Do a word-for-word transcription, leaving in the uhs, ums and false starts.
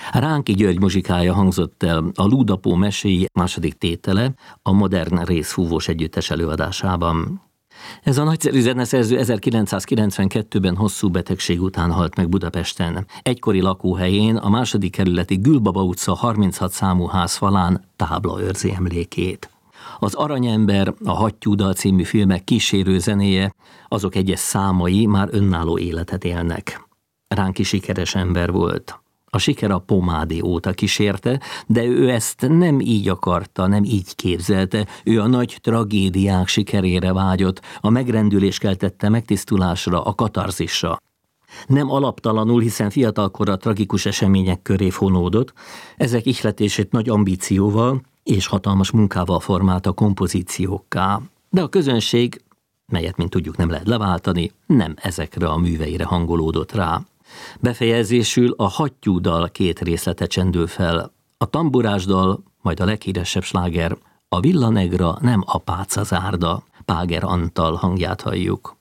Ránki György muzsikája hangzott el a Lúdapó meséi második tétele a Modern Részfúvós Együttes előadásában. Ez a nagyszerű zeneszerző ezerkilencszázkilencvenkettőben hosszú betegség után halt meg Budapesten. Egykori lakóhelyén, a második kerületi Gülbaba utca harminchat számú ház falán tábla őrzi emlékét. Az Aranyember, a Hattyúdal című filmek kísérő zenéje, azok egyes számai már önálló életet élnek. Ránki sikeres ember volt. A siker a Pomádi óta kísérte, de ő ezt nem így akarta, nem így képzelte, ő a nagy tragédiák sikerére vágyott, a megrendülés keltette megtisztulásra, a katarzisra. Nem alaptalanul, hiszen fiatalkora tragikus események köré fonódott, ezek ihletését nagy ambícióval és hatalmas munkával formálta kompozíciókká. De a közönség, melyet, mint tudjuk, nem lehet leváltani, nem ezekre a műveire hangolódott rá. Befejezésül a Hattyúdal két részlete csendül fel. A tamburásdal, majd a leghíresebb sláger, a Villa Negra nem apáca zárda, Páger Antal hangját halljuk.